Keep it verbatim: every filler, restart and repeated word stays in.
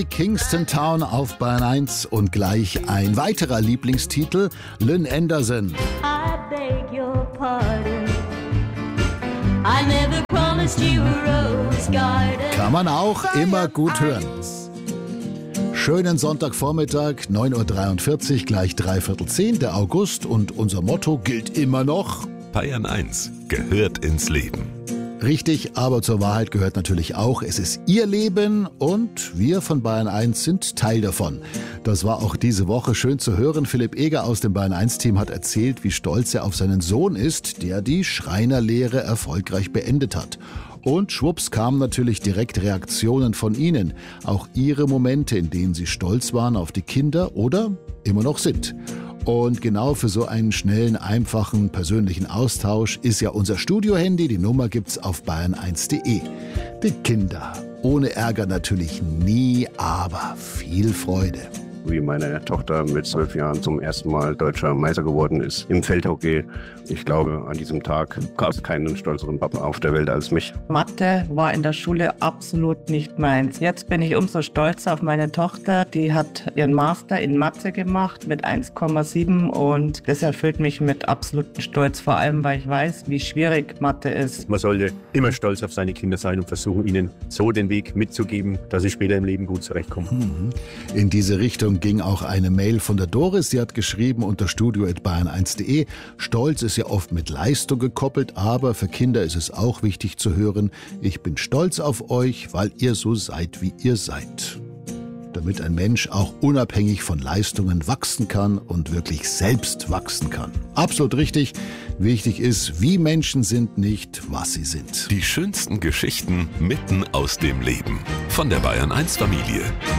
Kingston Town auf Bayern eins und gleich ein weiterer Lieblingstitel, Lynn Anderson. I beg your pardon. I never promised you a rose garden. Kann man auch immer gut hören. Schönen Sonntagvormittag, neun Uhr dreiundvierzig, gleich dreiviertel zehn, der August, und unser Motto gilt immer noch: Bayern eins gehört ins Leben. Richtig, aber zur Wahrheit gehört natürlich auch, es ist Ihr Leben und wir von Bayern eins sind Teil davon. Das war auch diese Woche schön zu hören. Philipp Eger aus dem Bayern eins Team hat erzählt, wie stolz er auf seinen Sohn ist, der die Schreinerlehre erfolgreich beendet hat. Und schwupps kamen natürlich direkt Reaktionen von Ihnen. Auch Ihre Momente, in denen Sie stolz waren auf die Kinder oder immer noch sind. Und genau für so einen schnellen, einfachen, persönlichen Austausch ist ja unser Studiohandy. Die Nummer gibt's auf bayern eins punkt de. Die Kinder. Ohne Ärger natürlich nie, aber viel Freude. Wie meine Tochter mit zwölf Jahren zum ersten Mal deutscher Meister geworden ist im Feldhockey. Ich glaube, an diesem Tag gab es keinen stolzeren Papa auf der Welt als mich. Mathe war in der Schule absolut nicht meins. Jetzt bin ich umso stolzer auf meine Tochter. Die hat ihren Master in Mathe gemacht mit eins Komma sieben und das erfüllt mich mit absolutem Stolz. Vor allem, weil ich weiß, wie schwierig Mathe ist. Man sollte immer stolz auf seine Kinder sein und versuchen, ihnen so den Weg mitzugeben, dass sie später im Leben gut zurechtkommen. In diese Richtung ging auch eine Mail von der Doris. Sie hat geschrieben unter studio at bayern eins punkt de. Stolz ist ja oft mit Leistung gekoppelt, aber für Kinder ist es auch wichtig zu hören: Ich bin stolz auf euch, weil ihr so seid, wie ihr seid. Damit ein Mensch auch unabhängig von Leistungen wachsen kann und wirklich selbst wachsen kann. Absolut richtig. Wichtig ist, wie Menschen sind, nicht was sie sind. Die schönsten Geschichten mitten aus dem Leben. Von der Bayern eins Familie.